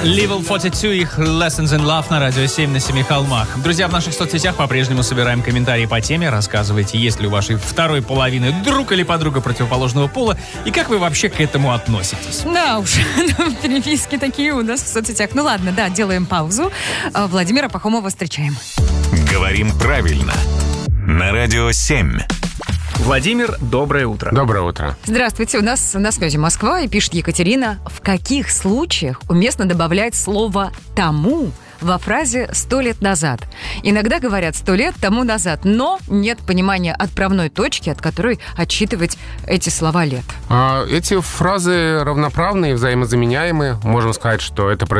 Level 42, их Lessons in Love на Радио 7 на Семи холмах. Друзья, в наших соцсетях по-прежнему собираем комментарии по теме. Рассказывайте, есть ли у вашей второй половины друг или подруга противоположного пола, и как вы вообще к этому относитесь. Да уж, переписки такие у нас в соцсетях. Ну ладно, да, делаем паузу. Владимира Пахомова встречаем. Говорим правильно. На Радио 7. Владимир, доброе утро. Доброе утро. Здравствуйте, у нас на связи Москва, и пишет Екатерина. В каких случаях уместно добавлять слово «тому» во фразе «100 лет назад»? Иногда говорят «100 лет тому назад», но нет понимания отправной точки, от которой отсчитывать эти слова лет. Эти фразы равноправные, взаимозаменяемые. Можем сказать, что это